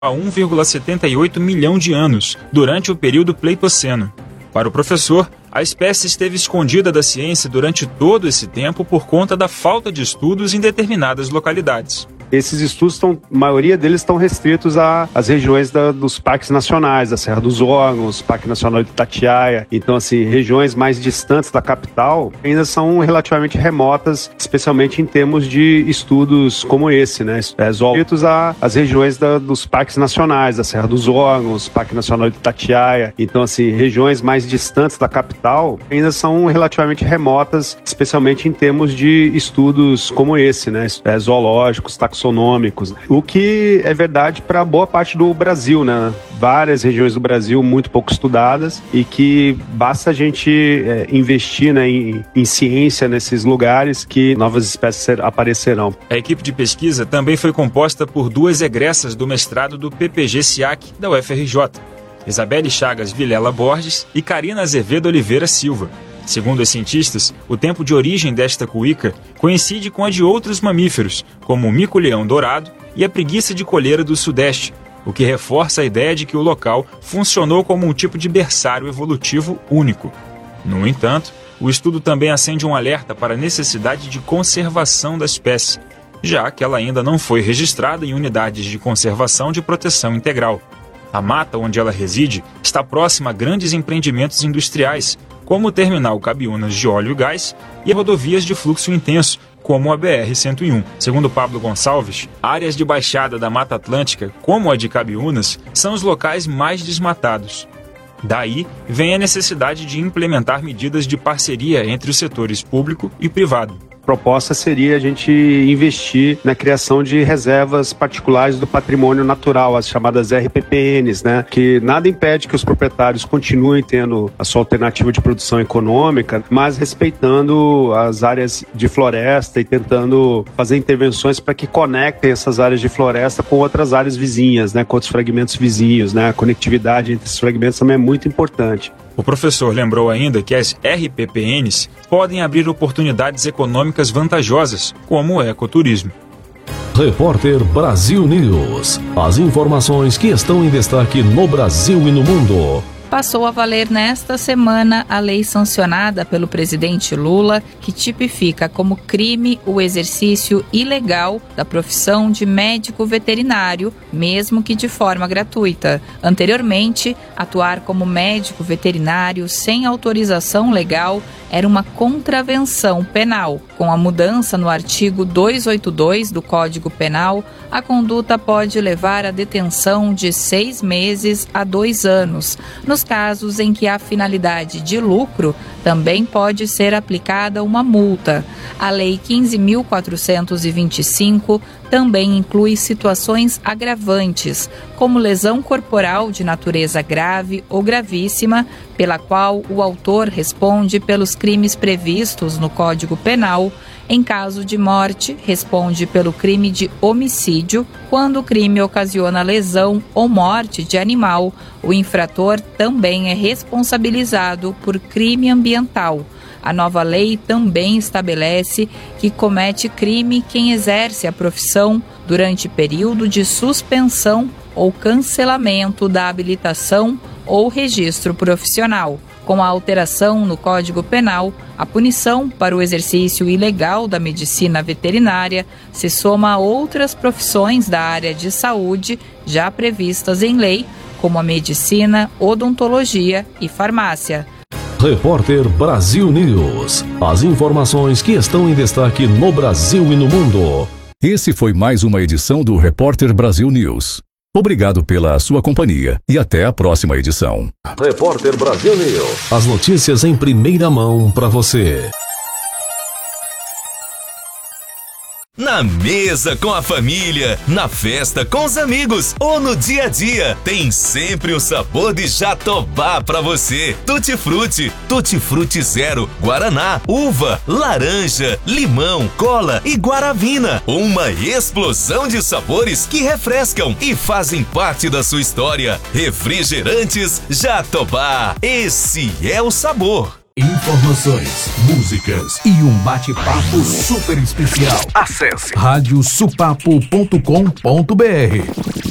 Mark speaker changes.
Speaker 1: há 1,78 milhão de anos, durante o período Pleistoceno. Para o professor, a espécie esteve escondida da ciência durante todo esse tempo por conta da falta de estudos em determinadas localidades.
Speaker 2: Esses estudos, a maioria deles estão restritos às regiões dos parques nacionais, da Serra dos Órgãos, Parque Nacional de Itatiaia. Então, assim, regiões mais distantes da capital ainda são relativamente remotas, especialmente em termos de estudos como esse, né? Restritos às regiões dos parques nacionais, da Serra dos Órgãos, Parque Nacional de Itatiaia. Então, assim, regiões mais distantes da capital ainda são relativamente remotas, especialmente em termos de estudos como esse, né? Zoológicos, taxonômicos, o que é verdade para boa parte do Brasil, né? Várias regiões do Brasil muito pouco estudadas e que basta a gente investir, né, em ciência nesses lugares que novas espécies aparecerão.
Speaker 1: A equipe de pesquisa também foi composta por 2 egressas do mestrado do PPG-SIAC da UFRJ, Isabelle Chagas Vilela Borges e Karina Azevedo Oliveira Silva. Segundo os cientistas, o tempo de origem desta cuíca coincide com a de outros mamíferos, como o mico-leão dourado e a preguiça de coleira do Sudeste, o que reforça a ideia de que o local funcionou como um tipo de berçário evolutivo único. No entanto, o estudo também acende um alerta para a necessidade de conservação da espécie, já que ela ainda não foi registrada em unidades de conservação de proteção integral. A mata onde ela reside está próxima a grandes empreendimentos industriais, como o terminal Cabiúnas de óleo e gás e rodovias de fluxo intenso, como a BR-101. Segundo Pablo Gonçalves, áreas de baixada da Mata Atlântica, como a de Cabiúnas, são os locais mais desmatados. Daí vem a necessidade de implementar medidas de parceria entre os setores público e privado.
Speaker 2: A proposta seria a gente investir na criação de reservas particulares do patrimônio natural, as chamadas RPPNs, né? Que nada impede que os proprietários continuem tendo a sua alternativa de produção econômica, mas respeitando as áreas de floresta e tentando fazer intervenções para que conectem essas áreas de floresta com outras áreas vizinhas, né? Com outros fragmentos vizinhos, né? A conectividade entre esses fragmentos também é muito importante.
Speaker 1: O professor lembrou ainda que as RPPNs podem abrir oportunidades econômicas vantajosas, como o ecoturismo.
Speaker 3: Repórter Brasil News. As informações que estão em destaque no Brasil e no mundo.
Speaker 4: Passou a valer nesta semana a lei sancionada pelo presidente Lula, que tipifica como crime o exercício ilegal da profissão de médico veterinário, mesmo que de forma gratuita. Anteriormente, atuar como médico veterinário sem autorização legal era uma contravenção penal. Com a mudança no artigo 282 do Código Penal, a conduta pode levar à detenção de 6 meses a 2 anos. Nos casos em que há finalidade de lucro, também pode ser aplicada uma multa. A Lei 15.425 também inclui situações agravantes, como lesão corporal de natureza grave ou gravíssima, pela qual o autor responde pelos crimes previstos no Código Penal. Em caso de morte, responde pelo crime de homicídio. Quando o crime ocasiona lesão ou morte de animal, o infrator também é responsabilizado por crime ambiental. A nova lei também estabelece que comete crime quem exerce a profissão durante período de suspensão ou cancelamento da habilitação ou registro profissional. Com a alteração no Código Penal, a punição para o exercício ilegal da medicina veterinária se soma a outras profissões da área de saúde já previstas em lei, como a medicina, odontologia e farmácia.
Speaker 3: Repórter Brasil News. As informações que estão em destaque no Brasil e no mundo.
Speaker 5: Esse foi mais uma edição do Repórter Brasil News. Obrigado pela sua companhia e até a próxima edição.
Speaker 3: Repórter Brasil News. As notícias em primeira mão para você.
Speaker 6: Na mesa com a família, na festa com os amigos ou no dia a dia, tem sempre o sabor de Jatobá pra você. Tutti Frutti Zero, Guaraná, uva, laranja, limão, cola e guaravina. Uma explosão de sabores que refrescam e fazem parte da sua história. Refrigerantes Jatobá, esse é o sabor.
Speaker 7: Informações, músicas e um bate-papo super especial. Acesse radiosupapo.com.br.